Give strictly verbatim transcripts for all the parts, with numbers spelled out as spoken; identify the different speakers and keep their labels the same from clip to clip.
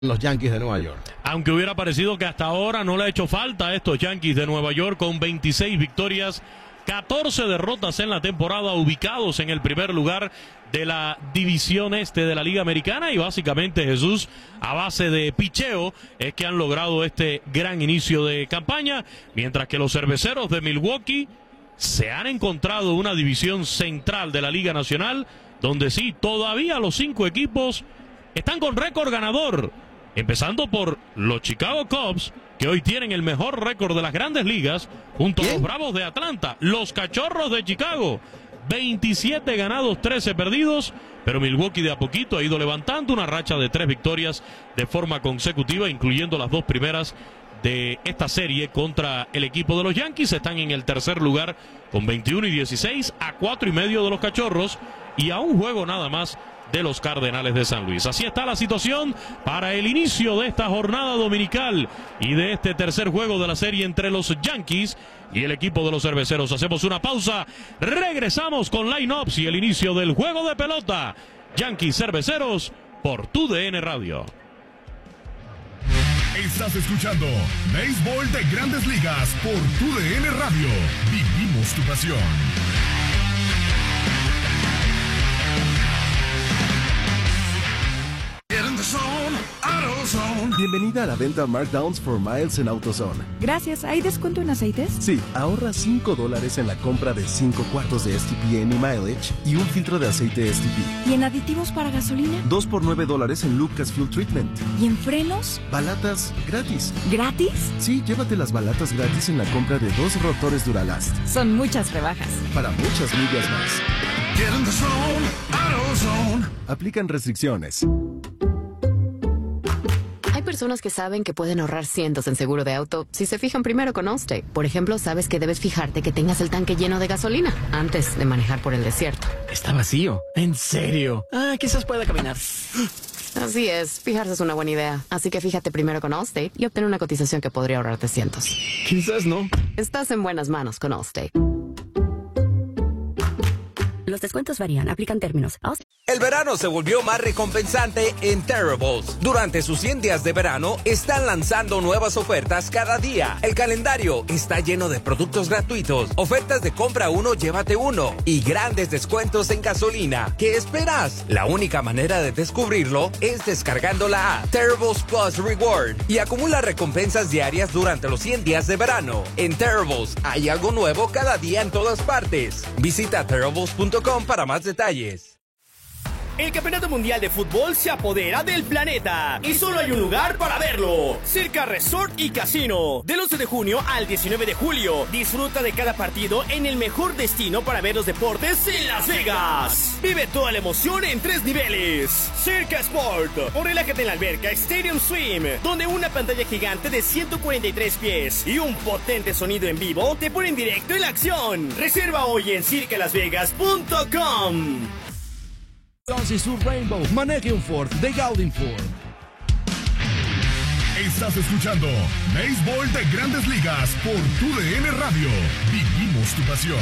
Speaker 1: los Yankees de Nueva York.
Speaker 2: Aunque hubiera parecido que hasta ahora no le ha hecho falta a estos Yankees de Nueva York, con veintiséis victorias, catorce derrotas en la temporada, ubicados en el primer lugar de la división este de la Liga Americana, y básicamente, Jesús, a base de picheo es que han logrado este gran inicio de campaña, mientras que los cerveceros de Milwaukee se han encontrado una división central de la Liga Nacional, donde sí, todavía los cinco equipos están con récord ganador, empezando por los Chicago Cubs, que hoy tienen el mejor récord de las grandes ligas, junto ¿Bien? a los Bravos de Atlanta, los Cachorros de Chicago, veintisiete ganados, trece perdidos, pero Milwaukee de a poquito ha ido levantando una racha de tres victorias de forma consecutiva, incluyendo las dos primeras de esta serie contra el equipo de los Yankees. Están en el tercer lugar con veintiuno y dieciséis, a cuatro y medio de los Cachorros y a un juego nada más de los Cardenales de San Luis. Así está la situación para el inicio de esta jornada dominical y de este tercer juego de la serie entre los Yankees y el equipo de los cerveceros. Hacemos una pausa, regresamos con line-ups y el inicio del juego de pelota. Yankees Cerveceros por T U D N Radio.
Speaker 3: Estás escuchando Béisbol de Grandes Ligas por T U D N Radio. Vivimos tu pasión.
Speaker 4: Bienvenida a la venta Markdowns for Miles en AutoZone.
Speaker 5: Gracias. ¿Hay descuento en aceites?
Speaker 4: Sí, ahorra cinco dólares en la compra de cinco cuartos de S T P Any Mileage y un filtro de aceite S T P.
Speaker 5: ¿Y en aditivos para gasolina?
Speaker 4: dos por nueve dólares en Lucas Fuel Treatment.
Speaker 5: ¿Y en frenos?
Speaker 4: Balatas gratis.
Speaker 5: ¿Gratis?
Speaker 4: Sí, llévate las balatas gratis en la compra de dos rotores Duralast.
Speaker 5: Son muchas rebajas.
Speaker 4: Para muchas millas más.
Speaker 3: Get in the zone, AutoZone.
Speaker 4: Aplican restricciones.
Speaker 6: Hay personas que saben que pueden ahorrar cientos en seguro de auto si se fijan primero con Allstate. Por ejemplo, sabes que debes fijarte que tengas el tanque lleno de gasolina antes de manejar por el desierto.
Speaker 7: Está vacío. ¿En serio? Ah, quizás pueda caminar.
Speaker 6: Así es, fijarse es una buena idea. Así que fíjate primero con Allstate y obtén una cotización que podría ahorrarte cientos.
Speaker 7: Quizás no.
Speaker 6: Estás en buenas manos con Allstate.
Speaker 8: Los descuentos varían, aplican términos.
Speaker 9: El verano se volvió más recompensante en Terribles. Durante sus cien días de verano, están lanzando nuevas ofertas cada día. El calendario está lleno de productos gratuitos, ofertas de compra uno, llévate uno y grandes descuentos en gasolina. ¿Qué esperas? La única manera de descubrirlo es descargando la app Terribles Plus Reward y acumula recompensas diarias durante los cien días de verano. En Terribles hay algo nuevo cada día en todas partes. Visita terribles punto com para más detalles.
Speaker 10: El Campeonato Mundial de Fútbol se apodera del planeta y solo hay un lugar para verlo: Circa Resort y Casino. Del once de junio al diecinueve de julio, disfruta de cada partido en el mejor destino para ver los deportes en Las Vegas. Vive toda la emoción en tres niveles: Circa Sport, o relájate en la alberca Stadium Swim, donde una pantalla gigante de ciento cuarenta y tres pies y un potente sonido en vivo te ponen directo en la acción. Reserva hoy en circa las vegas punto com.
Speaker 11: Entonces su Rainbow, maneje un Ford de Gaudin Ford.
Speaker 3: Estás escuchando Béisbol de Grandes Ligas por T U D N Radio. Vivimos tu pasión.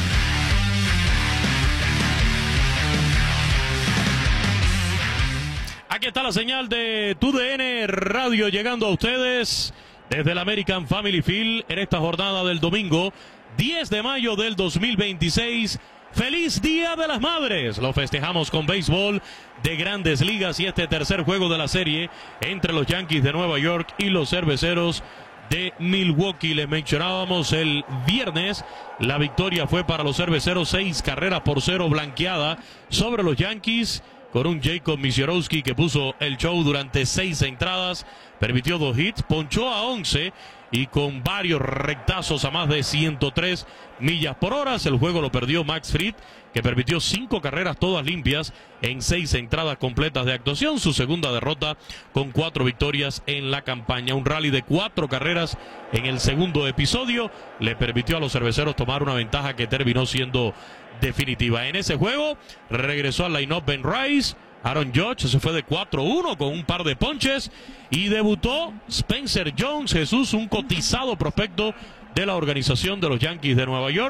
Speaker 2: Aquí está la señal de T U D N Radio llegando a ustedes desde el American Family Field en esta jornada del domingo diez de mayo del dos mil veintiséis. ¡Feliz Día de las Madres! Lo festejamos con béisbol de Grandes Ligas y este tercer juego de la serie entre los Yankees de Nueva York y los Cerveceros de Milwaukee. Le mencionábamos el viernes, la victoria fue para los Cerveceros, seis carreras por cero blanqueada sobre los Yankees, con un Jacob Misiorowski que puso el show durante seis entradas, permitió dos hits, ponchó a once y con varios rectazos a más de ciento tres millas por hora. El juego lo perdió Max Fried, que permitió cinco carreras todas limpias en seis entradas completas de actuación. Su segunda derrota con cuatro victorias en la campaña. Un rally de cuatro carreras en el segundo episodio le permitió a los Cerveceros tomar una ventaja que terminó siendo definitiva. En ese juego regresó al line-up Ben Rice, Aaron Judge se fue de cuatro uno con un par de ponches y debutó Spencer Jones, Jesús, un cotizado prospecto de la organización de los Yankees de Nueva York.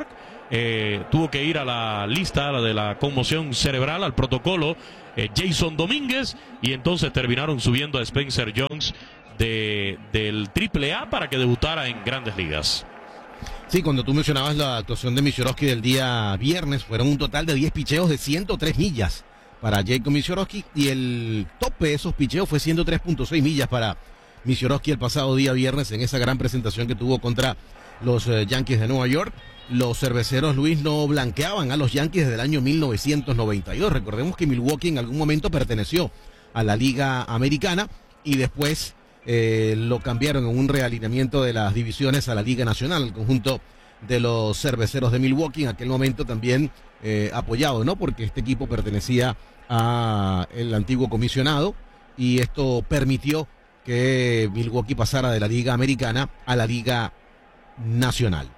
Speaker 2: eh, tuvo que ir a la lista la de la conmoción cerebral, al protocolo, eh, Jason Domínguez, y entonces terminaron subiendo a Spencer Jones de, del triple A para que debutara en Grandes Ligas.
Speaker 1: Sí, cuando tú mencionabas la actuación de Misiorowski del día viernes, fueron un total de diez picheos de ciento tres millas para Jacob Misiorowski, y el tope de esos picheos fue ciento tres punto seis millas para Misiorowski el pasado día viernes en esa gran presentación que tuvo contra los eh, Yankees de Nueva York. Los cerveceros, Luis, no blanqueaban a los Yankees desde el año mil novecientos noventa y dos. Recordemos que Milwaukee en algún momento perteneció a la Liga Americana y después eh, lo cambiaron en un realineamiento de las divisiones a la Liga Nacional, el conjunto de los cerveceros de Milwaukee, en aquel momento también eh, apoyado, ¿no? Porque este equipo pertenecía a el antiguo comisionado y esto permitió que Milwaukee pasara de la Liga Americana a la Liga Nacional.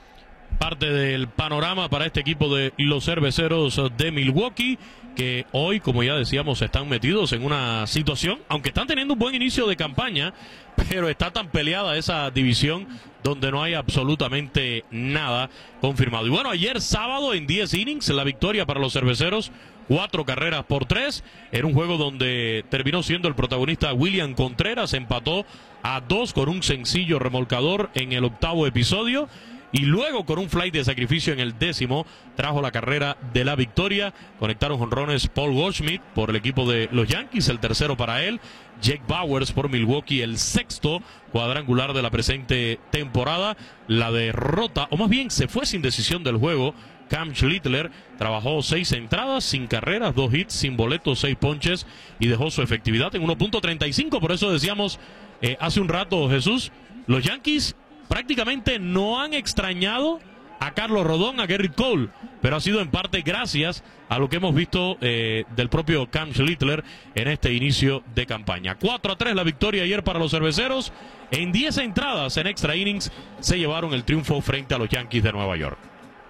Speaker 2: Parte del panorama para este equipo de los cerveceros de Milwaukee, que hoy, como ya decíamos, están metidos en una situación, aunque están teniendo un buen inicio de campaña, pero está tan peleada esa división donde no hay absolutamente nada confirmado. Y bueno, ayer sábado en diez innings, la victoria para los cerveceros, cuatro carreras por tres, era un juego donde terminó siendo el protagonista William Contreras, empató a dos con un sencillo remolcador en el octavo episodio, y luego con un fly de sacrificio en el décimo trajo la carrera de la victoria. Conectaron jonrones Paul Goldschmidt por el equipo de los Yankees, el tercero para él, Jake Bauers por Milwaukee, el sexto cuadrangular de la presente temporada. La derrota, o más bien se fue sin decisión del juego, Cam Schlittler trabajó seis entradas, sin carreras, dos hits, sin boletos, seis ponches, y dejó su efectividad en uno punto treinta y cinco. Por eso decíamos eh, hace un rato, Jesús, los Yankees prácticamente no han extrañado a Carlos Rodón, a Gerrit Cole, pero ha sido en parte gracias a lo que hemos visto eh, del propio Cam Schlittler en este inicio de campaña. cuatro a tres la victoria ayer para los cerveceros. En diez entradas en extra innings se llevaron el triunfo frente a los Yankees de Nueva York.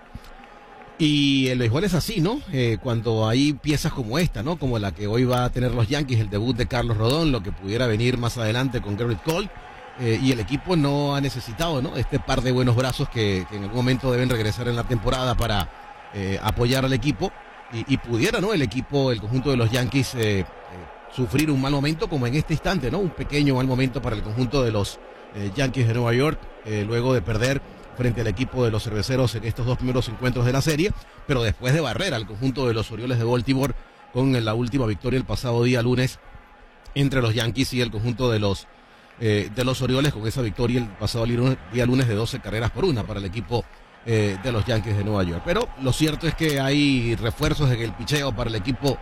Speaker 1: Y el béisbol es así, ¿no? Eh, cuando hay piezas como esta, ¿no? Como la que hoy va a tener los Yankees, el debut de Carlos Rodón, lo que pudiera venir más adelante con Gerrit Cole. Eh, y el equipo no ha necesitado, ¿no? Este par de buenos brazos que, que en algún momento deben regresar en la temporada para eh, apoyar al equipo y, y pudiera, ¿no? El equipo, el conjunto de los Yankees eh, eh, sufrir un mal momento como en este instante, ¿no? Un pequeño mal momento para el conjunto de los eh, Yankees de Nueva York eh, luego de perder frente al equipo de los cerveceros en estos dos primeros encuentros de la serie, pero después de barrer al conjunto de los Orioles de Baltimore con la última victoria el pasado día lunes entre los Yankees y el conjunto de los Eh, de los Orioles, con esa victoria el pasado día lunes de doce carreras por una para el equipo eh, de los Yankees de Nueva York. Pero lo cierto es que hay refuerzos en el picheo para el equipo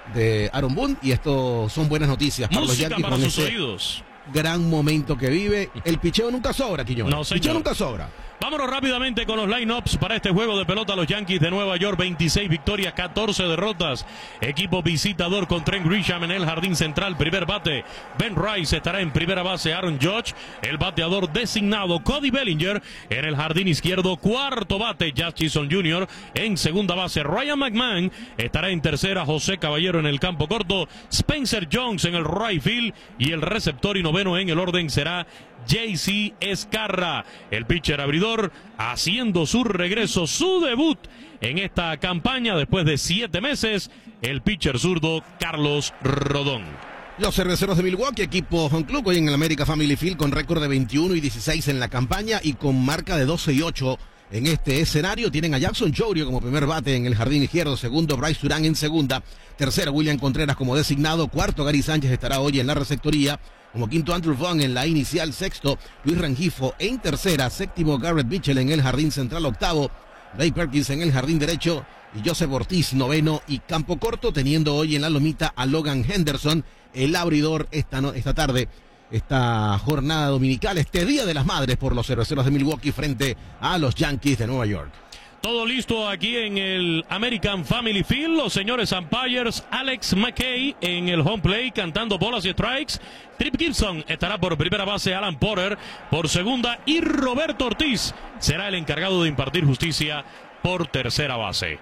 Speaker 1: de Aaron Boone y esto son buenas noticias para
Speaker 2: Música
Speaker 1: los Yankees
Speaker 2: para
Speaker 1: con
Speaker 2: sus
Speaker 1: ese
Speaker 2: oídos.
Speaker 1: gran momento que vive. El picheo nunca sobra, Quiñones.
Speaker 2: No,
Speaker 1: el picheo nunca sobra.
Speaker 2: Vámonos rápidamente con los line-ups para este juego de pelota. Los Yankees de Nueva York, veintiséis victorias, catorce derrotas. Equipo visitador con Trent Grisham en el jardín central. Primer bate, Ben Rice estará en primera base. Aaron Judge, el bateador designado. Cody Bellinger en el jardín izquierdo. Cuarto bate, Jazz Chisholm junior en segunda base. Ryan McMahon estará en tercera. José Caballero en el campo corto. Spencer Jones en el right field. Y el receptor y noveno en el orden será J C Escarra, el pitcher abridor, haciendo su regreso, su debut en esta campaña después de siete meses, el pitcher zurdo Carlos Rodón.
Speaker 1: Los cerveceros de Milwaukee, equipo home club, hoy en el America Family Field con récord de veintiuno y dieciséis en la campaña y con marca de doce y ocho en este escenario. Tienen a Jackson Chourio como primer bate en el jardín izquierdo, segundo Bryce Durán en segunda, tercero William Contreras como designado, cuarto Gary Sánchez estará hoy en la receptoría, como quinto Andrew Vaughn en la inicial, sexto Luis Rengifo en tercera, séptimo Garrett Mitchell en el jardín central, octavo Blake Perkins en el jardín derecho y Joseph Ortiz noveno y campo corto, teniendo hoy en la lomita a Logan Henderson, el abridor esta, no, esta tarde, esta jornada dominical, este Día de las Madres por los cerveceros de Milwaukee frente a los Yankees de Nueva York.
Speaker 2: Todo listo aquí en el American Family Field. Los señores umpires, Alex McKay en el home plate cantando bolas y strikes. Trip Gibson estará por primera base, Alan Porter por segunda y Roberto Ortiz será el encargado de impartir justicia por tercera base.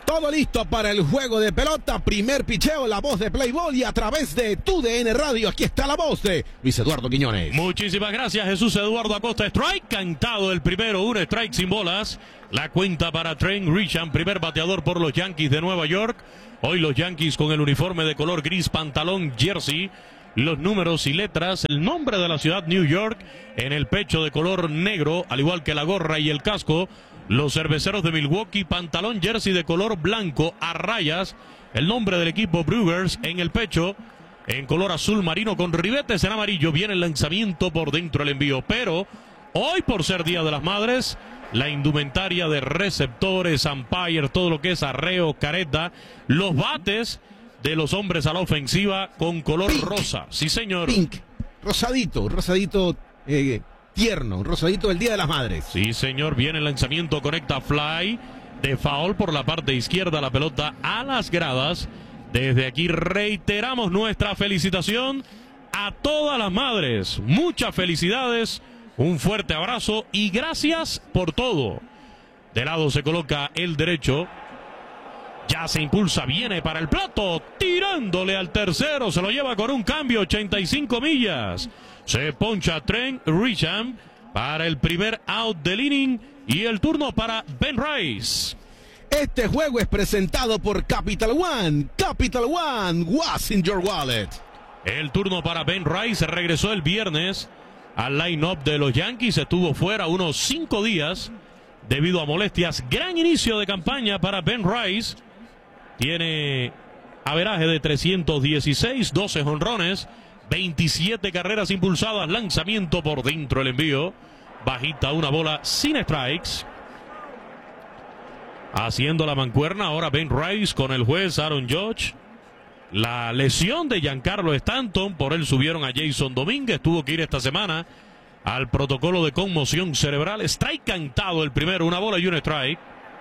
Speaker 1: Todo listo para el juego de pelota. Primer picheo, la voz de Playboy y a través de tu D N Radio. Aquí está la voz de Luis Eduardo Quiñones.
Speaker 2: Muchísimas gracias, Jesús Eduardo Acosta. Strike cantado el primero, un strike sin bolas. La cuenta para Trent Grisham, primer bateador por los Yankees de Nueva York. Hoy los Yankees con el uniforme de color gris, pantalón, jersey, los números y letras, el nombre de la ciudad New York en el pecho de color negro, al igual que la gorra y el casco. Los cerveceros de Milwaukee, pantalón jersey de color blanco a rayas, el nombre del equipo Brewers en el pecho, en color azul marino con ribetes en amarillo. Viene el lanzamiento por dentro el envío, pero hoy por ser Día de las Madres, la indumentaria de receptores, umpire, todo lo que es arreo, careta, los bates de los hombres a la ofensiva con color
Speaker 1: Pink.
Speaker 2: rosa. Sí, señor.
Speaker 1: Pink, rosadito, rosadito eh, tierno, rosadito del Día de las Madres.
Speaker 2: Sí, señor, viene el lanzamiento, conecta fly de foul por la parte izquierda, la pelota a las gradas. Desde aquí reiteramos nuestra felicitación a todas las madres. Muchas felicidades, un fuerte abrazo y gracias por todo. De lado se coloca el derecho. Ya se impulsa, viene para el plato, tirándole al tercero, se lo lleva con un cambio, ochenta y cinco millas. Se poncha Trent Grisham para el primer out del inning y el turno para Ben Rice.
Speaker 1: Este juego es presentado por Capital One. Capital One, what's in your wallet?
Speaker 2: El turno para Ben Rice, regresó el viernes al line-up de los Yankees, estuvo fuera unos cinco días debido a molestias. Gran inicio de campaña para Ben Rice. Tiene averaje de trescientos dieciséis, doce jonrones, veintisiete carreras impulsadas, lanzamiento por dentro el envío. Bajita una bola sin strikes. Haciendo la mancuerna ahora Ben Rice con el juez Aaron Judge. La lesión de Giancarlo Stanton, por él subieron a Jason Domínguez, tuvo que ir esta semana al protocolo de conmoción cerebral. Strike cantado el primero, una bola y un strike.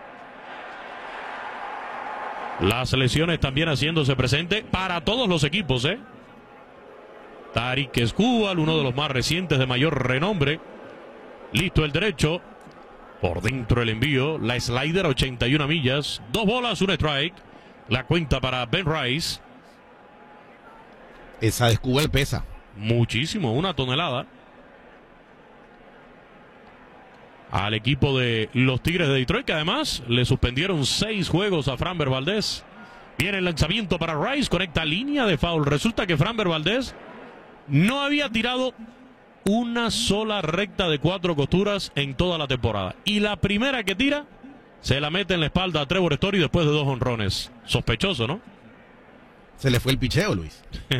Speaker 2: Las lesiones también haciéndose presente para todos los equipos, ¿eh? Tarik Skubal, uno de los más recientes de mayor renombre. Listo el derecho. Por dentro el envío. La slider, ochenta y una millas. Dos bolas, un strike. La cuenta para Ben Rice.
Speaker 1: Esa de Skubal pesa.
Speaker 2: Muchísimo, una tonelada. Al equipo de los Tigres de Detroit, que además le suspendieron seis juegos a Framber Valdez. Viene el lanzamiento para Rice, conecta línea de foul. Resulta que Framber Valdez no había tirado una sola recta de cuatro costuras en toda la temporada. Y la primera que tira, se la mete en la espalda a Trevor Story después de dos honrones. Sospechoso, ¿no?
Speaker 1: Se le fue el picheo, Luis.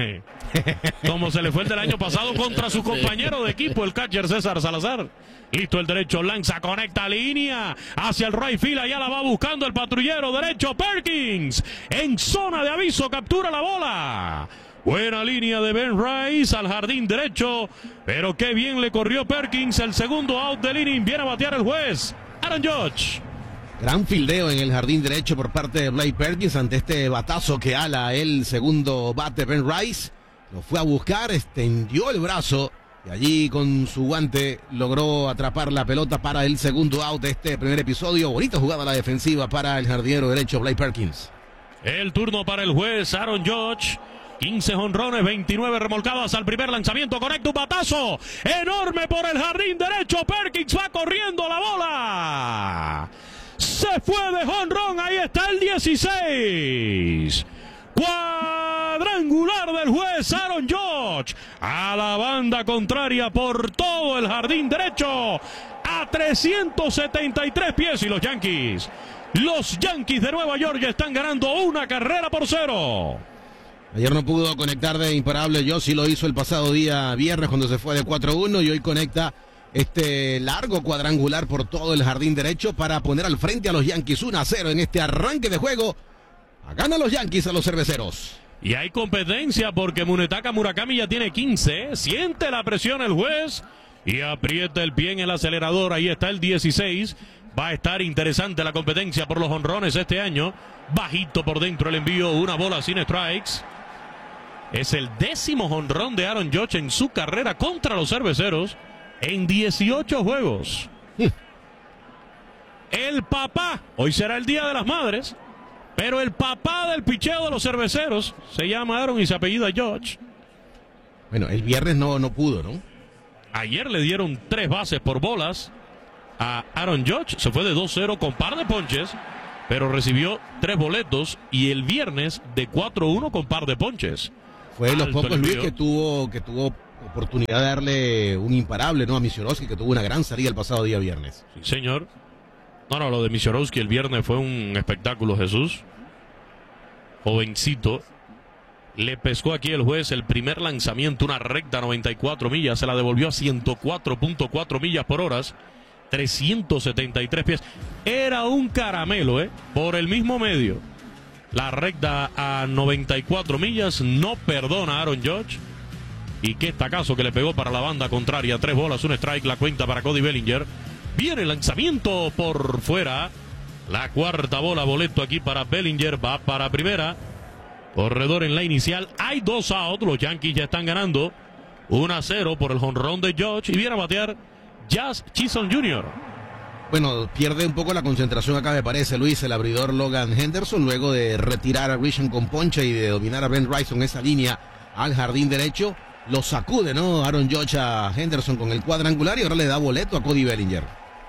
Speaker 2: Como se le fue el del año pasado contra su compañero de equipo, el catcher César Salazar. Listo el derecho, lanza, conecta línea hacia el right field, allá la va buscando el patrullero derecho Perkins. En zona de aviso, captura la bola. Buena línea de Ben Rice al jardín derecho, pero qué bien le corrió Perkins. El segundo out del inning, viene a batear el juez Aaron Judge.
Speaker 1: Gran fildeo en el jardín derecho por parte de Blake Perkins ante este batazo que ala el segundo bate Ben Rice. Lo fue a buscar, extendió el brazo y allí con su guante logró atrapar la pelota para el segundo out de este primer episodio. Bonita jugada la defensiva para el jardinero derecho Blake Perkins.
Speaker 2: El turno para el juez Aaron Judge. quince jonrones, veintinueve remolcadas al primer lanzamiento. Conecta un batazo enorme por el jardín derecho. Perkins va corriendo la bola. Se fue de jonrón. Ahí está el dieciséis. Cuadrangular del juez Aaron Judge. A la banda contraria por todo el jardín derecho. A trescientos setenta y tres pies y los Yankees. Los Yankees de Nueva York ya están ganando una carrera por cero.
Speaker 1: Ayer no pudo conectar de imparable, yo sí lo hizo el pasado día viernes cuando se fue de cuatro uno y hoy conecta este largo cuadrangular por todo el jardín derecho para poner al frente a los Yankees uno a cero en este arranque de juego. Ganan los Yankees a los cerveceros.
Speaker 2: Y hay competencia porque Munetaka Murakami ya tiene quince. Siente la presión el juez y aprieta el pie en el acelerador. Ahí está el dieciséis. Va a estar interesante la competencia por los jonrones este año. Bajito por dentro el envío, una bola sin strikes. Es el décimo jonrón de Aaron Judge en su carrera contra los cerveceros en dieciocho juegos. El papá, hoy será el Día de las Madres. Pero el papá del picheo de los cerveceros se llama Aaron y se apellida Judge.
Speaker 1: Bueno, el viernes no, no pudo, ¿no?
Speaker 2: Ayer le dieron tres bases por bolas a Aaron Judge. Se fue de dos cero con par de ponches, pero recibió tres boletos. Y el viernes de cuatro uno con par de ponches.
Speaker 1: Fue de los
Speaker 2: Alto
Speaker 1: pocos, Luis,
Speaker 2: envío.
Speaker 1: que tuvo, que tuvo oportunidad de darle un imparable, ¿no? A Misiorovsky, que tuvo una gran salida el pasado día viernes.
Speaker 2: Sí, señor. No, no, lo de Misiorovsky el viernes fue un espectáculo, Jesús. Jovencito. Le pescó aquí el juez el primer lanzamiento, una recta noventa y cuatro millas. Se la devolvió a ciento cuatro punto cuatro millas por hora. trescientos setenta y tres pies. Era un caramelo, ¿eh? Por el mismo medio. La recta a noventa y cuatro millas. No perdona a Aaron Judge. Y qué estacazo que le pegó para la banda contraria. Tres bolas, un strike, la cuenta para Cody Bellinger. Viene el lanzamiento por fuera. La cuarta bola, boleto aquí para Bellinger. Va para primera. Corredor en la inicial. Hay dos out. Los Yankees ya están ganando uno a cero por el jonrón de Judge. Y viene a batear Jazz Chisholm junior
Speaker 1: Bueno, pierde un poco la concentración acá, me parece, Luis, el abridor Logan Henderson, luego de retirar a Grisham con poncha y de dominar a Brent Rice en esa línea al jardín derecho. Lo sacude, ¿no? Aaron Judge a Henderson con el cuadrangular y ahora le da boleto a Cody Bellinger.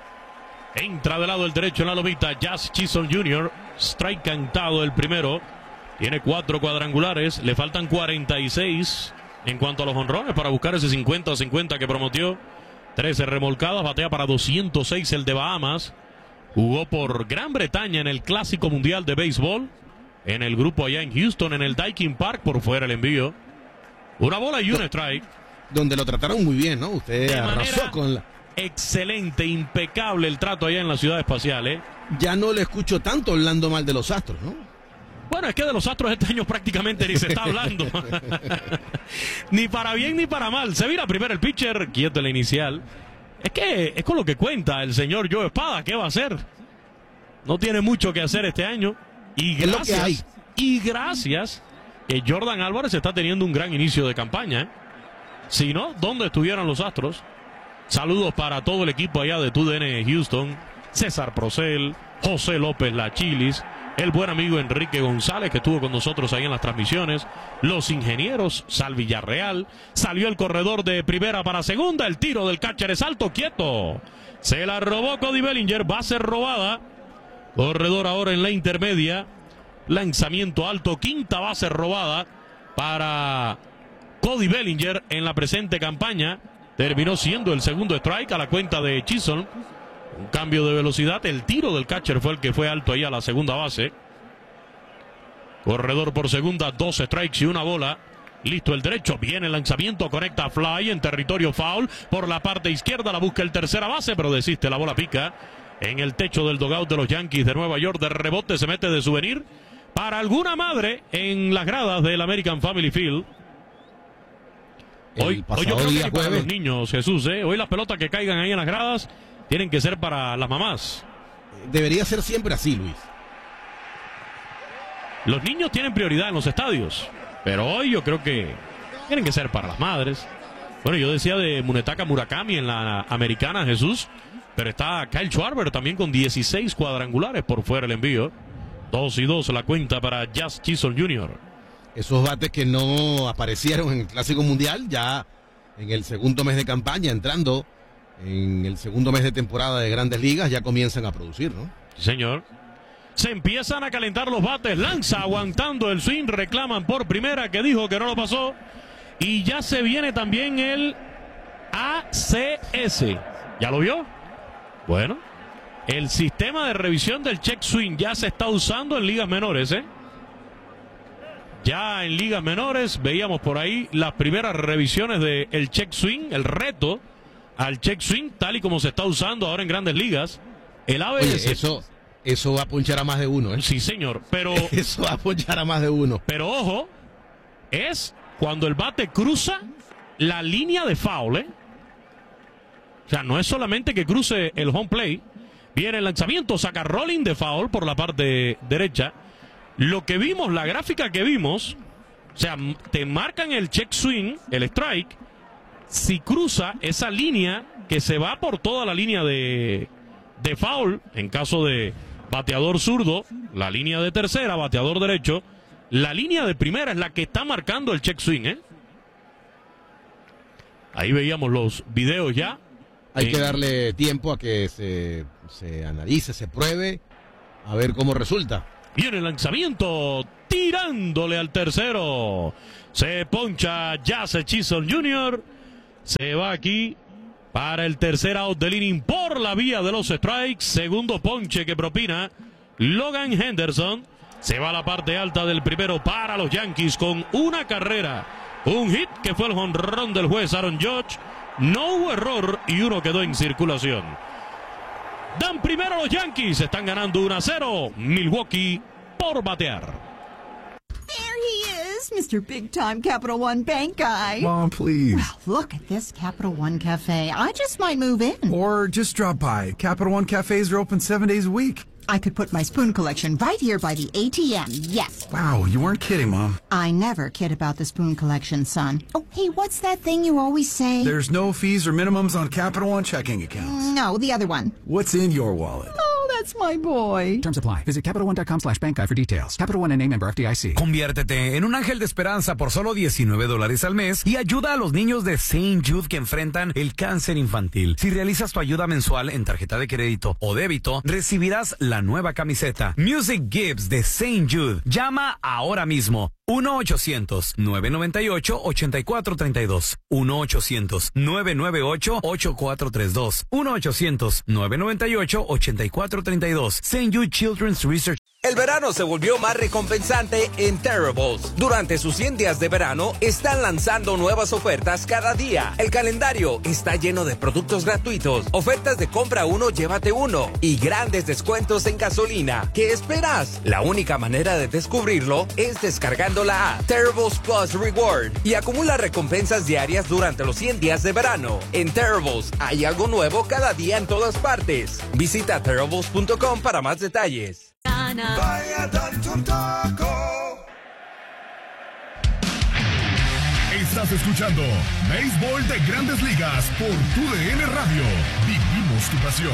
Speaker 2: Entra del lado del derecho en la lomita Jazz Chisholm junior Strike cantado el primero. Tiene cuatro cuadrangulares. Le faltan cuarenta y seis en cuanto a los honrones para buscar ese cincuenta a cincuenta que prometió. trece remolcadas. Batea para doscientos seis el de Bahamas. Jugó por Gran Bretaña en el Clásico Mundial de Béisbol. En el grupo allá en Houston, en el Daikin Park. Por fuera el envío. Una bola y un strike.
Speaker 1: Donde lo trataron muy bien, ¿no? Usted
Speaker 2: De
Speaker 1: arrasó con la...
Speaker 2: Excelente, impecable el trato allá en la ciudad espacial, ¿eh?
Speaker 1: Ya no le escucho tanto hablando mal de los Astros, ¿no?
Speaker 2: Bueno, es que de los Astros este año prácticamente ni se está hablando. Ni para bien ni para mal. Se vira primero el pitcher, quieto en la inicial. Es que es con lo que cuenta el señor Joe Espada. ¿Qué va a hacer? No tiene mucho que hacer este año. Y
Speaker 1: Es lo que
Speaker 2: gracias,
Speaker 1: hay.
Speaker 2: y gracias que Jordan Álvarez está teniendo un gran inicio de campaña, ¿eh? Si no, ¿dónde estuvieran los Astros? Saludos para todo el equipo allá de T U D N Houston. César Procel, José López La Chilis, el buen amigo Enrique González que estuvo con nosotros ahí en las transmisiones, los ingenieros, Sal Villarreal. Salió el corredor de primera para segunda, el tiro del catcher es alto, quieto. Se la robó Cody Bellinger, base robada. Corredor ahora en la intermedia. Lanzamiento alto, quinta base robada para Cody Bellinger en la presente campaña. Terminó siendo el segundo strike a la cuenta de Chisholm. Un cambio de velocidad. El tiro del catcher fue el que fue alto ahí a la segunda base. Corredor por segunda, dos strikes y una bola. Listo el derecho, viene el lanzamiento, conecta fly en territorio foul. Por la parte izquierda la busca el tercera base, pero desiste, la bola pica en el techo del dugout de los Yankees de Nueva York. De rebote se mete de souvenir para alguna madre en las gradas del American Family Field. Hoy, hoy yo creo que ni para los niños, Jesús, ¿eh? Hoy las pelotas que caigan ahí en las gradas tienen que ser para las mamás.
Speaker 1: Debería ser siempre así, Luis.
Speaker 2: Los niños tienen prioridad en los estadios, pero hoy yo creo que tienen que ser para las madres. Bueno, yo decía de Munetaka Murakami en la americana, Jesús, pero está Kyle Schwarber también con dieciséis cuadrangulares por fuera el envío. Dos y dos la cuenta para Jazz Chisholm junior
Speaker 1: Esos bates que no aparecieron en el Clásico Mundial, ya en el segundo mes de campaña, entrando en el segundo mes de temporada de Grandes Ligas, ya comienzan a producir, ¿no?
Speaker 2: Sí, señor. Se empiezan a calentar los bates, lanza aguantando el swing, reclaman por primera que dijo que no lo pasó. Y ya se viene también el A C S. ¿Ya lo vio? Bueno, el sistema de revisión del check swing ya se está usando en ligas menores, ¿eh? Ya en ligas menores veíamos por ahí las primeras revisiones del check swing, el reto al check swing, tal y como se está usando ahora en Grandes Ligas. El A B S.
Speaker 1: Oye, eso, eso va a ponchar a más de uno, ¿eh?
Speaker 2: Sí, señor, pero...
Speaker 1: Eso va a ponchar a más de uno.
Speaker 2: Pero ojo, es cuando el bate cruza la línea de foul, ¿eh? O sea, no es solamente que cruce el home plate. Viene el lanzamiento, saca rolling de foul por la parte derecha. Lo que vimos, la gráfica que vimos, o sea, te marcan el check swing, el strike, si cruza esa línea que se va por toda la línea de, de foul, en caso de bateador zurdo, la línea de tercera, bateador derecho. La línea de primera es la que está marcando el check swing, ¿eh? Ahí veíamos los videos ya.
Speaker 1: Hay
Speaker 2: eh,
Speaker 1: que darle tiempo a que se, se analice, se pruebe, a ver cómo resulta.
Speaker 2: Viene el lanzamiento, tirándole al tercero. Se poncha Jase Chisholm junior Se va aquí para el tercer out del inning por la vía de los strikes. Segundo ponche que propina Logan Henderson. Se va a la parte alta del primero para los Yankees con una carrera. Un hit que fue el jonrón del juez Aaron Judge. No hubo error y uno quedó en circulación. Dan primero los Yankees. Están ganando uno a cero. Milwaukee por batear.
Speaker 12: There he is, Mister Big Time Capital One Bank guy.
Speaker 13: Mom, please.
Speaker 12: Well, look at this Capital One Cafe. I just might move in.
Speaker 13: Or just drop by. Capital One cafes are open seven days a week.
Speaker 12: I could put my spoon collection right here by the A T M, yes.
Speaker 13: Wow, you weren't kidding, Mom.
Speaker 12: I never kid about the spoon collection, son. Oh, hey, what's that thing you always say?
Speaker 13: There's no fees or minimums on Capital One checking accounts.
Speaker 12: No, the other one.
Speaker 13: What's in your wallet?
Speaker 12: Oh, that's my boy.
Speaker 14: Terms apply. Visit CapitalOne.com slash bank guy for details. Capital One N A member F D I C.
Speaker 15: Conviértete en un ángel de esperanza por solo diecinueve dólares al mes y ayuda a los niños de Saint Jude que enfrentan el cáncer infantil. Si realizas tu ayuda mensual en tarjeta de crédito o débito, recibirás la nueva camiseta Music Gives de Saint Jude. Llama ahora mismo. uno ochocientos, nueve nueve ocho, ocho cuatro tres dos. uno ochocientos, nueve nueve ocho, ocho cuatro tres dos. uno ochocientos, nueve nueve ocho, ocho cuatro tres dos. Saint Jude Children's Research.
Speaker 9: El verano se volvió más recompensante en Terribles. Durante sus cien días de verano, están lanzando nuevas ofertas cada día. El calendario está lleno de productos gratuitos, ofertas de compra uno, llévate uno y grandes descuentos en gasolina. ¿Qué esperas? La única manera de descubrirlo es descargando la app Terribles Plus Reward y acumula recompensas diarias durante los cien días de verano. En Terribles hay algo nuevo cada día en todas partes. Visita terribles punto com para más detalles.
Speaker 3: Vaya, date un taco. Estás escuchando Béisbol de Grandes Ligas por tu D N Radio. Vivimos tu pasión.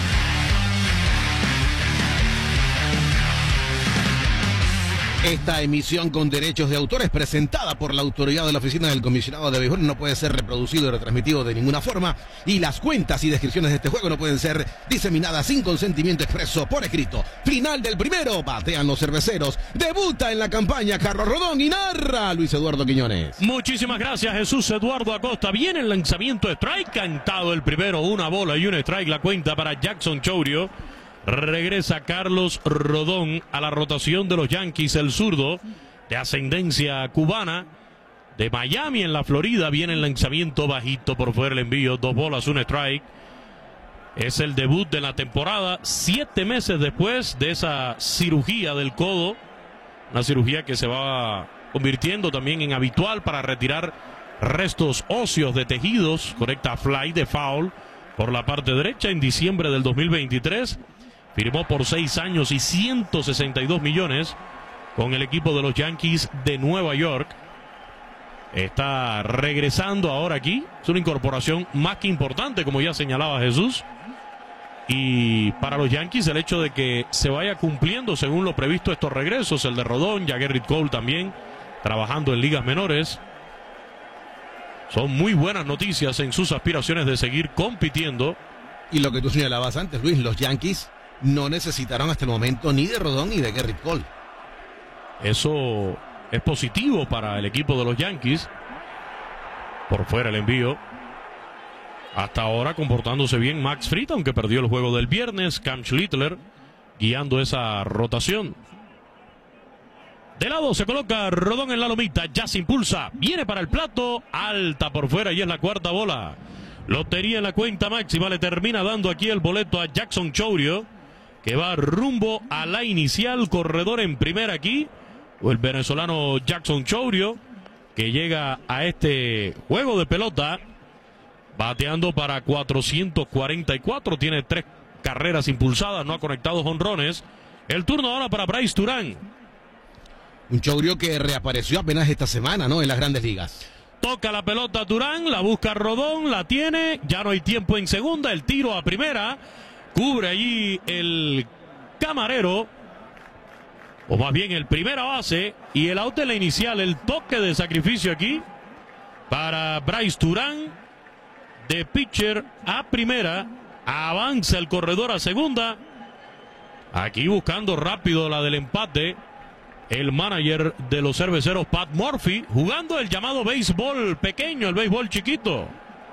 Speaker 1: Esta emisión con derechos de autor es presentada por la autoridad de la Oficina del Comisionado de Béisbol. No puede ser reproducido y retransmitido de ninguna forma. Y las cuentas y descripciones de este juego no pueden ser diseminadas sin consentimiento expreso por escrito. Final del primero. Batean los cerveceros. Debuta en la campaña Carlos Rodón y narra Luis Eduardo Quiñones.
Speaker 2: Muchísimas gracias, Jesús Eduardo Acosta. Viene el lanzamiento strike. Cantado el primero. Una bola y un strike. La cuenta para Jackson Chourio. Regresa Carlos Rodón a la rotación de los Yankees, el zurdo de ascendencia cubana de Miami en la Florida. Viene el lanzamiento bajito por fuera, el envío, dos bolas, un strike. Es el debut de la temporada, siete meses después de esa cirugía del codo, una cirugía que se va convirtiendo también en habitual para retirar restos óseos de tejidos. Correcta fly de foul por la parte derecha en diciembre del dos mil veintitrés. Firmó por seis años y ciento sesenta y dos millones con el equipo de los Yankees de Nueva York. Está regresando ahora aquí. Es una incorporación más que importante, como ya señalaba Jesús. Y para los Yankees el hecho de que se vaya cumpliendo según lo previsto estos regresos, el de Rodón, ya Gerrit Cole también trabajando en ligas menores, son muy buenas noticias en sus aspiraciones de seguir compitiendo.
Speaker 1: Y lo que tú señalabas antes, Luis, los Yankees no necesitaron hasta el momento ni de Rodón ni de Gerrit Cole.
Speaker 2: Eso es positivo para el equipo de los Yankees. Por fuera el envío. Hasta ahora comportándose bien Max Fried, aunque perdió el juego del viernes. Cam Schlittler guiando esa rotación. De lado se coloca Rodón en la lomita. Ya se impulsa. Viene para el plato. Alta por fuera y es la cuarta bola. Lotería en la cuenta máxima. Le termina dando aquí el boleto a Jackson Chourio, que va rumbo a la inicial. Corredor en primera aquí, o el venezolano Jackson Chourio, que llega a este juego de pelota bateando para cuatrocientos cuarenta y cuatro. Tiene tres carreras impulsadas, no ha conectado jonrones. El turno ahora para Bryce Turán.
Speaker 1: Un Chourio que reapareció apenas esta semana, ¿no?, en las Grandes Ligas.
Speaker 2: Toca la pelota Turán, la busca Rodón, la tiene, ya no hay tiempo en segunda, el tiro a primera, cubre allí el Camarero, o más bien el primera base, y el out en la inicial, el toque de sacrificio aquí para Bryce Turán, de pitcher a primera, avanza el corredor a segunda, aquí buscando rápido la del empate, el manager de los cerveceros, Pat Murphy, jugando el llamado béisbol pequeño, el béisbol chiquito.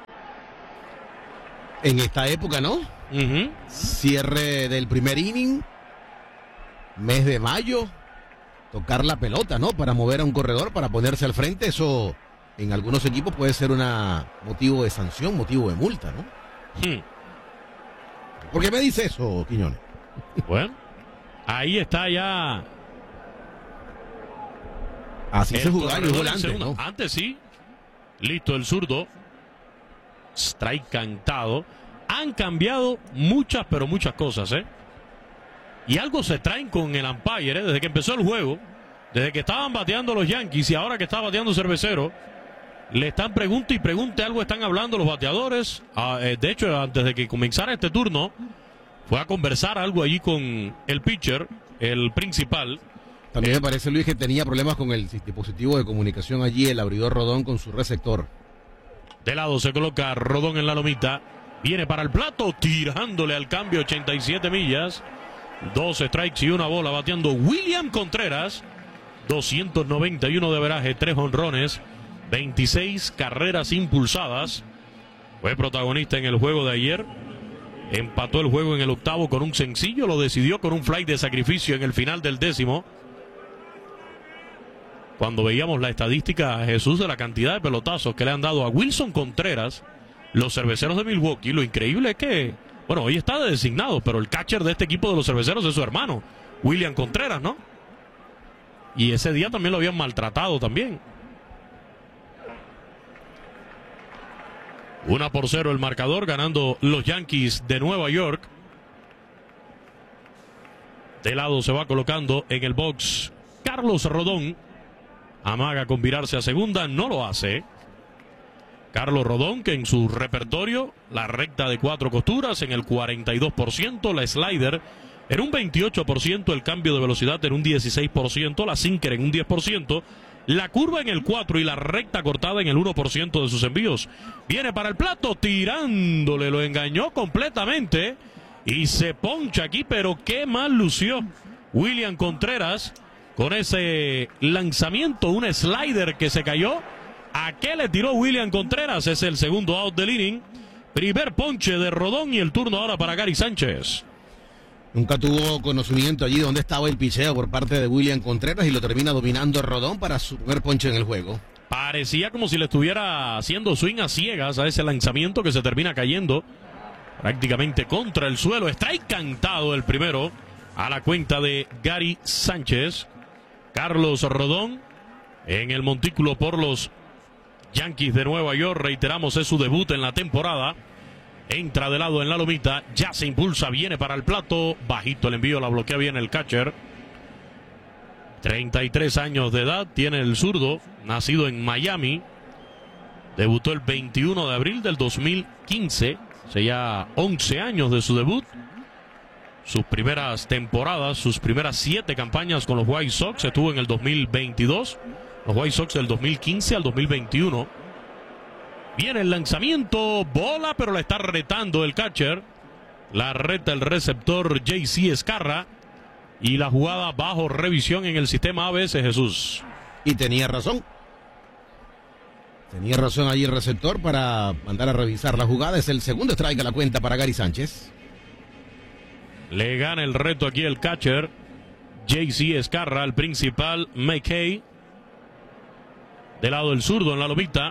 Speaker 1: En esta época, ¿no?
Speaker 2: Uh-huh.
Speaker 1: Cierre del primer inning, mes de mayo, tocar la pelota, ¿no? Para mover a un corredor, para ponerse al frente, eso en algunos equipos puede ser un motivo de sanción, motivo de multa, ¿no?
Speaker 2: Hmm.
Speaker 1: ¿Por qué me dice eso, Quiñones?
Speaker 2: Bueno, ahí está ya.
Speaker 1: Así se jugaba el
Speaker 2: corredor
Speaker 1: volante, ¿no?
Speaker 2: Antes sí. Listo el zurdo. Strike cantado. Han cambiado muchas, pero muchas cosas, ¿eh? Y algo se traen con el umpire, ¿eh? Desde que empezó el juego, desde que estaban bateando los Yankees y ahora que está bateando Cervecero, le están pregunta y pregunte, algo están hablando los bateadores. Ah, eh, de hecho, antes de que comenzara este turno, fue a conversar algo allí con el pitcher, el principal.
Speaker 1: También me parece, Luis, que tenía problemas con el dispositivo de comunicación allí, el abridor Rodón, con su receptor.
Speaker 2: De lado se coloca Rodón en la lomita. Viene para el plato, tirándole al cambio ochenta y siete millas. Dos strikes y una bola, bateando William Contreras. doscientos noventa y uno de averaje, tres honrones, veintiséis carreras impulsadas. Fue protagonista en el juego de ayer. Empató el juego en el octavo con un sencillo. Lo decidió con un fly de sacrificio en el final del décimo. Cuando veíamos la estadística, Jesús, de la cantidad de pelotazos que le han dado a Wilson Contreras, los Cerveceros de Milwaukee, lo increíble es que, bueno, hoy está de designado, pero el catcher de este equipo de los Cerveceros es su hermano, William Contreras, ¿no? Y ese día también lo habían maltratado también. Una por cero el marcador, ganando los Yankees de Nueva York. De lado se va colocando en el box Carlos Rodón. Amaga con virarse a segunda, no lo hace. Carlos Rodón, que en su repertorio, la recta de cuatro costuras en el cuarenta y dos por ciento, la slider en un veintiocho por ciento, el cambio de velocidad en un dieciséis por ciento, la sinker en un diez por ciento, la curva en el cuatro y la recta cortada en el uno por ciento de sus envíos. Viene para el plato, tirándole, lo engañó completamente y se poncha aquí, pero qué mal lució William Contreras con ese lanzamiento, un slider que se cayó. ¿A qué le tiró William Contreras? Es el segundo out del inning. Primer ponche de Rodón y el turno ahora para Gary Sánchez.
Speaker 1: Nunca tuvo conocimiento allí de dónde estaba el picheo por parte de William Contreras y lo termina dominando Rodón para su primer ponche en el juego.
Speaker 2: Parecía como si le estuviera haciendo swing a ciegas a ese lanzamiento que se termina cayendo prácticamente contra el suelo. Strike cantado el primero a la cuenta de Gary Sánchez. Carlos Rodón en el montículo por los Yankees de Nueva York. Reiteramos, es su debut en la temporada. Entra de lado en la lomita, ya se impulsa, viene para el plato, bajito el envío, la bloquea bien el catcher. treinta y tres años de edad tiene el zurdo, nacido en Miami. Debutó el veintiuno de abril del dos mil quince, hace ya once años de su debut. Sus primeras temporadas, sus primeras siete campañas con los White Sox estuvo en el dos mil veintidós. Los White Sox del dos mil quince al dos mil veintiuno. Viene el lanzamiento, bola, pero la está retando el catcher. La reta el receptor J C Escarra. Y la jugada bajo revisión en el sistema A B S, Jesús.
Speaker 1: Y tenía razón. Tenía razón ahí el receptor para mandar a revisar la jugada. Es el segundo strike a la cuenta para Gary Sánchez.
Speaker 2: Le gana el reto aquí el catcher J C Escarra, el principal McKay. De lado el zurdo en la lomita.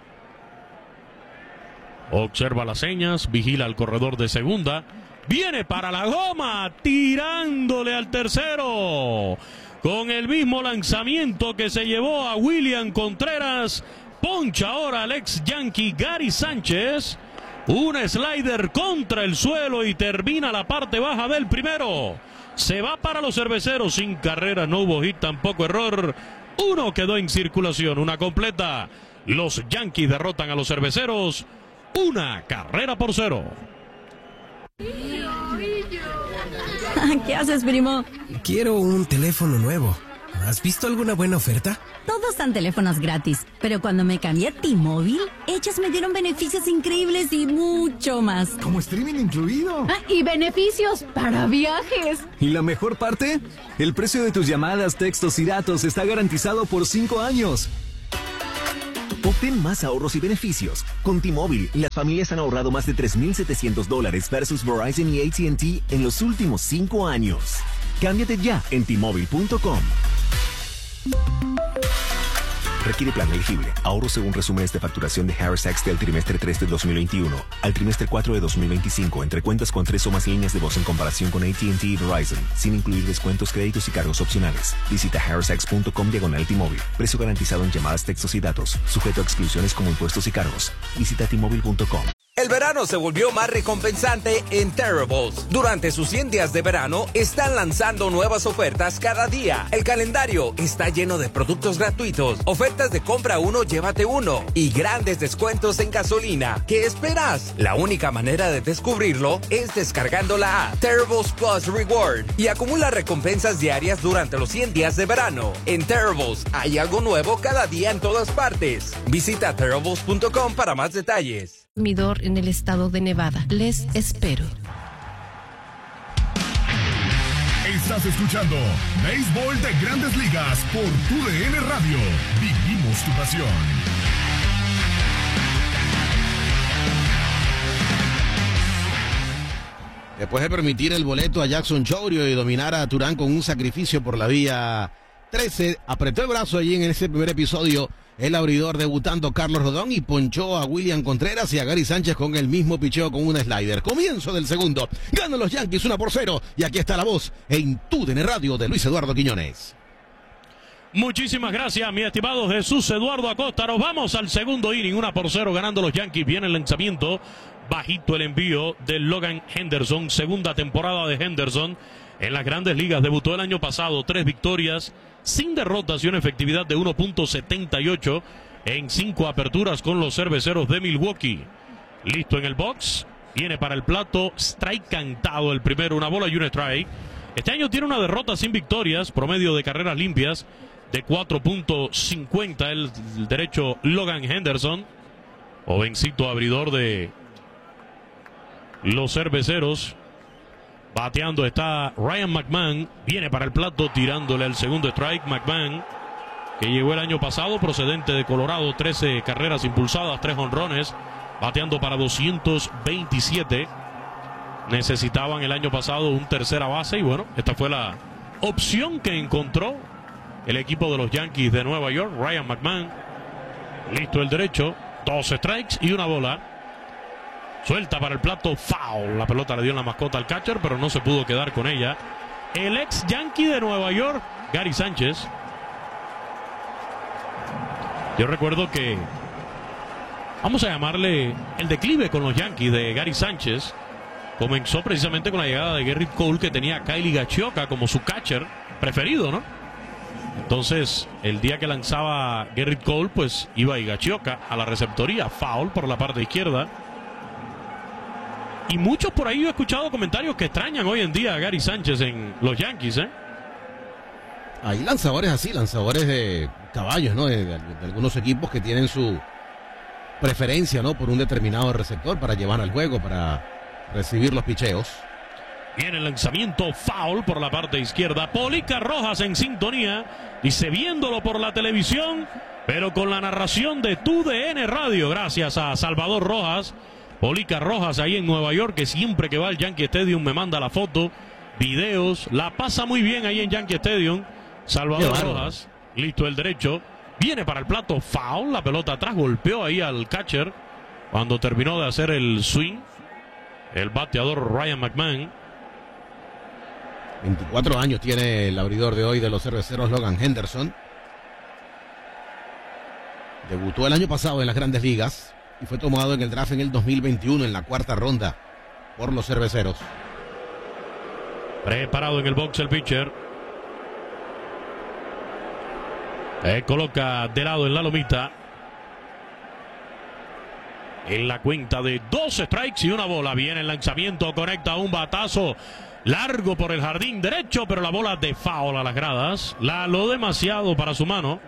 Speaker 2: Observa las señas, vigila al corredor de segunda. Viene para la goma, tirándole al tercero. Con el mismo lanzamiento que se llevó a William Contreras. Poncha ahora al ex Yankee Gary Sánchez. Un slider contra el suelo y termina la parte baja del primero. Se va para los Cerveceros sin carrera, no hubo hit, tampoco error. Uno quedó en circulación, una completa. Los Yankees derrotan a los Cerveceros. Una carrera por cero.
Speaker 5: ¿Qué haces, primo?
Speaker 16: Quiero un teléfono nuevo. ¿Has visto alguna buena oferta?
Speaker 5: Todos dan teléfonos gratis, pero cuando me cambié a T-Mobile, ellos me dieron beneficios increíbles y mucho más.
Speaker 17: Como streaming incluido.
Speaker 18: Ah, y beneficios para viajes.
Speaker 19: ¿Y la mejor parte? El precio de tus llamadas, textos y datos está garantizado por cinco años.
Speaker 20: Obtén más ahorros y beneficios. Con T-Mobile, las familias han ahorrado más de tres mil setecientos dólares versus Verizon y A T and T en los últimos cinco años. Cámbiate ya en T Mobile punto com. Requiere plan elegible. Ahorro según resúmenes de facturación de Harris Tax del trimestre tres de dos mil veintiuno al trimestre cuatro de dos mil veinticinco entre cuentas con tres o más líneas de voz en comparación con A T and T y Verizon, sin incluir descuentos, créditos y cargos opcionales. Visita harris tax punto com diagonal T-Mobile. Precio garantizado en llamadas, textos y datos. Sujeto a exclusiones como impuestos y cargos. Visita T Mobile punto com.
Speaker 9: El verano se volvió más recompensante en Terribles. Durante sus cien días de verano, están lanzando nuevas ofertas cada día. El calendario está lleno de productos gratuitos, ofertas de compra uno, llévate uno y grandes descuentos en gasolina. ¿Qué esperas? La única manera de descubrirlo es descargando la app Terribles Plus Reward y acumula recompensas diarias durante los cien días de verano. En Terribles hay algo nuevo cada día en todas partes. Visita terribles punto com para más detalles.
Speaker 21: Consumidor en el estado de Nevada. Les espero.
Speaker 3: Estás escuchando Béisbol de Grandes Ligas por Tu D N Radio. Vivimos tu pasión.
Speaker 1: Después de permitir el boleto a Jackson Chourio y dominar a Turán con un sacrificio por la vía trece, apretó el brazo allí en ese primer episodio el abridor debutando Carlos Rodón y ponchó a William Contreras y a Gary Sánchez con el mismo picheo con un slider. Comienzo del segundo. Ganan los Yankees una por cero. Y aquí está la voz en Tu D N Radio de Luis Eduardo Quiñones.
Speaker 2: Muchísimas gracias, mi estimado Jesús Eduardo Acosta. Nos vamos al segundo inning, una por cero ganando los Yankees. Viene el lanzamiento, bajito el envío de Logan Henderson. Segunda temporada de Henderson en las Grandes Ligas. Debutó el año pasado, tres victorias, sin derrotas y una efectividad de uno punto setenta y ocho en cinco aperturas con los Cerveceros de Milwaukee. Listo en el box, viene para el plato, strike cantado el primero, una bola y un strike. Este año tiene una derrota sin victorias, promedio de carreras limpias de cuatro punto cincuenta el derecho Logan Henderson, jovencito abridor de los Cerveceros. Bateando está Ryan McMahon, viene para el plato tirándole al segundo strike. McMahon, que llegó el año pasado procedente de Colorado, trece carreras impulsadas, tres jonrones, bateando para doscientos veintisiete. Necesitaban el año pasado un tercera base y bueno, esta fue la opción que encontró el equipo de los Yankees de Nueva York. Ryan McMahon, listo el derecho, dos strikes y una bola. Suelta para el plato, foul. La pelota le dio en la mascota al catcher, pero no se pudo quedar con ella. El ex Yankee de Nueva York, Gary Sánchez. Yo recuerdo que, vamos a llamarle el declive con los Yankees de Gary Sánchez, comenzó precisamente con la llegada de Gerrit Cole, que tenía a Kylie Gachioka como su catcher preferido, ¿no? Entonces, el día que lanzaba Gerrit Cole, pues iba Gachioka a la receptoría, foul por la parte izquierda. Y muchos por ahí, yo he escuchado comentarios que extrañan hoy en día a Gary Sánchez en los Yankees, ¿eh?
Speaker 1: Hay lanzadores así, lanzadores de caballos, ¿no? De, de, de algunos equipos que tienen su preferencia, ¿no? Por un determinado receptor para llevar al juego, para recibir los picheos.
Speaker 2: Viene el lanzamiento, foul por la parte izquierda. Policar Rojas en sintonía, dice viéndolo por la televisión, pero con la narración de Tu D N Radio, gracias a Salvador Rojas. Policar Rojas ahí en Nueva York, que siempre que va al Yankee Stadium me manda la foto, videos, la pasa muy bien ahí en Yankee Stadium. Salvador Rojas, listo el derecho, viene para el plato, foul, la pelota atrás, golpeó ahí al catcher cuando terminó de hacer el swing, el bateador Ryan McMahon.
Speaker 1: veinticuatro años tiene el abridor de hoy de los Cerveceros, Logan Henderson. Debutó el año pasado en las Grandes Ligas y fue tomado en el draft en el dos mil veintiuno en la cuarta ronda por los Cerveceros.
Speaker 2: Preparado en el box el pitcher. Eh, coloca de lado en la lomita. En la cuenta de dos strikes y una bola. Viene el lanzamiento, conecta un batazo Largo por el jardín derecho, pero la bola de foul a las gradas. La aló demasiado para su mano.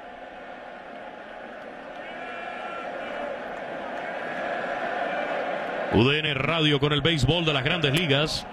Speaker 2: U D N Radio con el béisbol de las Grandes Ligas.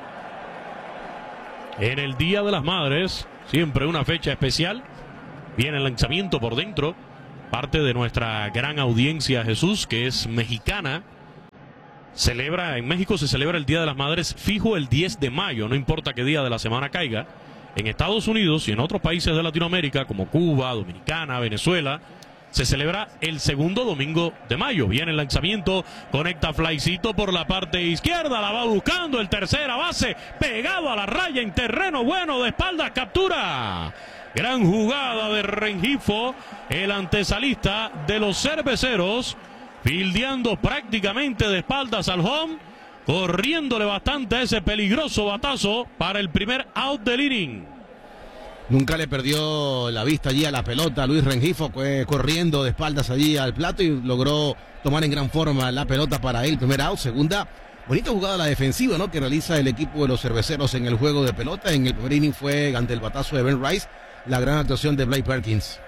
Speaker 2: En el Día de las Madres, siempre una fecha especial. Viene el lanzamiento por dentro. Parte de nuestra gran audiencia, Jesús, que es mexicana. Celebra, en México se celebra el Día de las Madres fijo el diez de mayo, no importa qué día de la semana caiga. En Estados Unidos y en otros países de Latinoamérica, como Cuba, Dominicana, Venezuela, se celebra el segundo domingo de mayo. Viene el lanzamiento, conecta flycito por la parte izquierda, la va buscando el tercera base, pegado a la raya en terreno bueno, de espaldas, captura. Gran jugada de Rengifo, el antesalista de los cerveceros, fildeando prácticamente de espaldas al home, corriéndole bastante a ese peligroso batazo para el primer out del inning.
Speaker 1: Nunca le perdió la vista allí a la pelota. Luis Rengifo fue corriendo de espaldas allí al plato y logró tomar en gran forma la pelota para él. Primer out, segunda. Bonita jugada la defensiva, ¿no?, que realiza el equipo de los cerveceros en el juego de pelota. En el primer inning fue ante el batazo de Ben Rice, la gran actuación de Blake Perkins.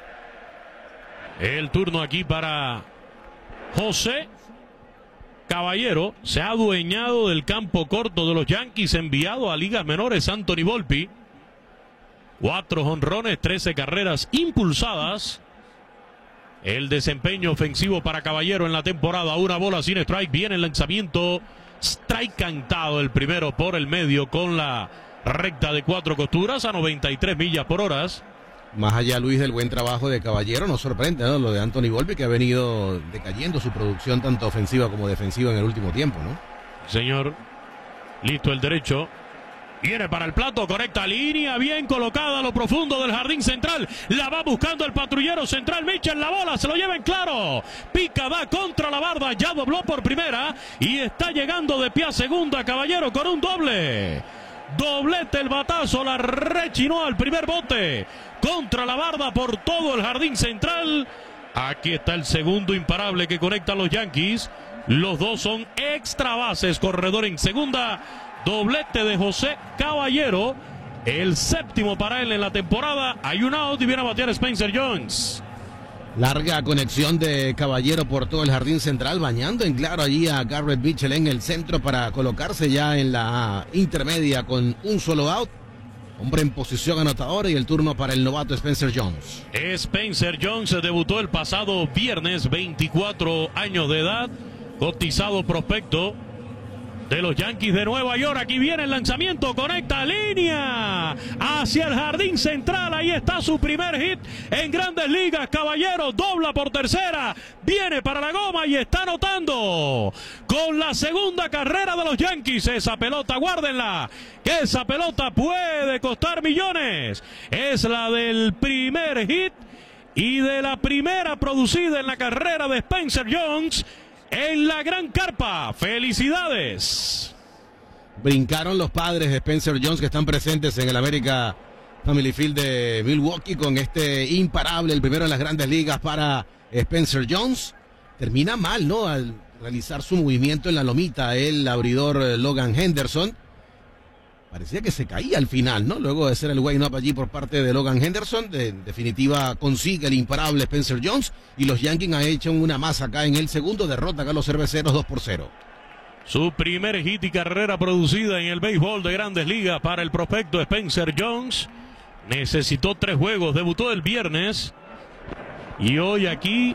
Speaker 2: El turno aquí para José Caballero. Se ha adueñado del campo corto de los Yankees, enviado a ligas menores Anthony Volpi. Cuatro jonrones, trece carreras impulsadas. El desempeño ofensivo para Caballero en la temporada. Una bola sin strike. Viene el lanzamiento. Strike cantado el primero por el medio con la recta de cuatro costuras a noventa y tres millas por hora.
Speaker 1: Más allá, Luis, del buen trabajo de Caballero, nos sorprende, ¿no?, lo de Anthony Volpi, que ha venido decayendo su producción tanto ofensiva como defensiva en el último tiempo, ¿no?
Speaker 2: Señor, listo el derecho. Viene para el plato, conecta línea, bien colocada a lo profundo del jardín central. La va buscando el patrullero central, Mitchell, la bola, se lo lleva en claro. Pica, va contra la barda, ya dobló por primera y está llegando de pie a segunda, Caballero, con un doble. Doblete el batazo, la rechinó al primer bote. Contra la barda por todo el jardín central. Aquí está el segundo imparable que conectan los Yankees. Los dos son extra bases, corredor en segunda. Doblete de José Caballero, el séptimo para él en la temporada. Hay un out y viene a batear Spencer Jones.
Speaker 1: Larga conexión de Caballero por todo el jardín central, bañando en claro allí a Garrett Mitchell en el centro para colocarse ya en la intermedia con un solo out. Hombre en posición anotadora y el turno para el novato Spencer Jones.
Speaker 2: Spencer Jones debutó el pasado viernes, veinticuatro años de edad, cotizado prospecto de los Yankees de Nueva York. Aquí viene el lanzamiento, conecta línea hacia el jardín central. Ahí está su primer hit en Grandes Ligas. Caballero dobla por tercera, viene para la goma y está anotando con la segunda carrera de los Yankees. Esa pelota, guárdenla, que esa pelota puede costar millones. Es la del primer hit y de la primera producida en la carrera de Spencer Jones en la gran carpa. ¡Felicidades!
Speaker 1: Brincaron los padres de Spencer Jones que están presentes en el America Family Field de Milwaukee con este imparable, el primero en las Grandes Ligas para Spencer Jones. Termina mal, ¿no?, al realizar su movimiento en la lomita el abridor Logan Henderson. Parecía que se caía al final, ¿no?, luego de hacer el wind-up allí por parte de Logan Henderson. De, en definitiva, consigue el imparable Spencer Jones y los Yankees han hecho una masa acá en el segundo. Derrota a los cerveceros dos por cero.
Speaker 2: Su primer hit y carrera producida en el béisbol de Grandes Ligas para el prospecto Spencer Jones. Necesitó tres juegos, debutó el viernes y hoy aquí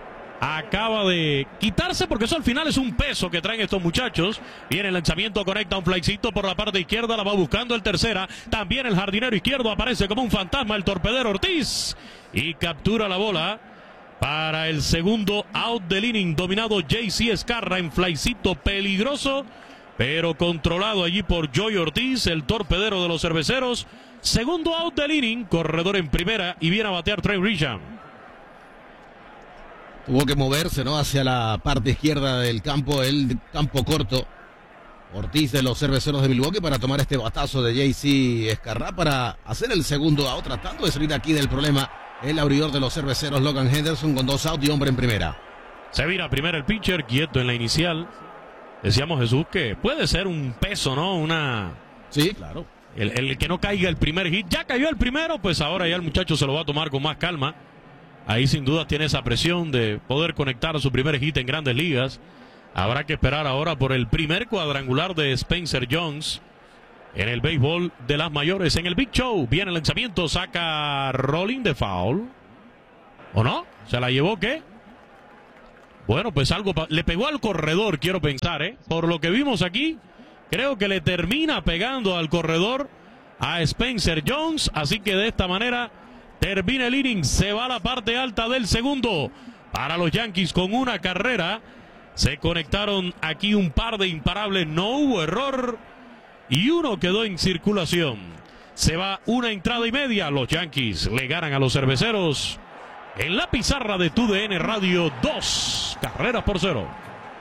Speaker 2: acaba de quitarse, porque eso al final es un peso que traen estos muchachos. Viene el lanzamiento, conecta un flycito por la parte izquierda, la va buscando el tercera. También el jardinero izquierdo aparece como un fantasma, el torpedero Ortiz, y captura la bola para el segundo out del inning. Dominado J C Escarra en flycito peligroso, pero controlado allí por Joey Ortiz, el torpedero de los cerveceros. Segundo out del inning, corredor en primera y viene a batear Trey Grisham.
Speaker 1: Tuvo que moverse, ¿no?, hacia la parte izquierda del campo, el campo corto. Ortiz de los cerveceros de Milwaukee para tomar este batazo de J C Escarra para hacer el segundo out, tratando de salir aquí del problema el abridor de los cerveceros Logan Henderson con dos outs y hombre en primera.
Speaker 2: Se vira primero el pitcher, quieto en la inicial. Decíamos, Jesús, que puede ser un peso, ¿no?, una
Speaker 1: Sí, claro.
Speaker 2: El, el que no caiga el primer hit. Ya cayó el primero, pues ahora ya el muchacho se lo va a tomar con más calma. Ahí sin duda tiene esa presión de poder conectar a su primer hit en Grandes Ligas. Habrá que esperar ahora por el primer cuadrangular de Spencer Jones en el béisbol de las mayores. En el Big Show viene el lanzamiento, saca Rolling de foul. ¿O no? ¿Se la llevó qué? Bueno, pues algo le pegó al corredor, quiero pensar, ¿eh? Por lo que vimos aquí, creo que le termina pegando al corredor a Spencer Jones. Así que de esta manera termina el inning. Se va a la parte alta del segundo para los Yankees con una carrera. Se conectaron aquí un par de imparables, no hubo error y uno quedó en circulación. Se va una entrada y media. Los Yankees le ganan a los cerveceros en la pizarra de Tu D N Radio, dos carreras por cero.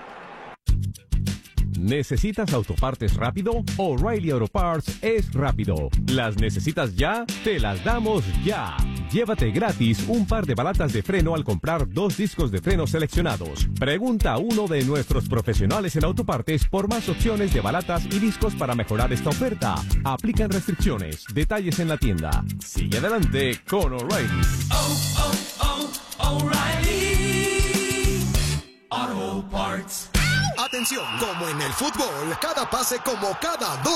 Speaker 17: ¿Necesitas autopartes rápido? O'Reilly Auto Parts es rápido. ¿Las necesitas ya? Te las damos ya. Llévate gratis un par de balatas de freno al comprar dos discos de freno seleccionados. Pregunta a uno de nuestros profesionales en autopartes por más opciones de balatas y discos para mejorar esta oferta. Aplican restricciones. Detalles en la tienda. Sigue adelante con O'Reilly.
Speaker 22: Oh, oh, oh, O'Reilly Auto Parts.
Speaker 23: Atención, como en el fútbol, cada pase como cada dos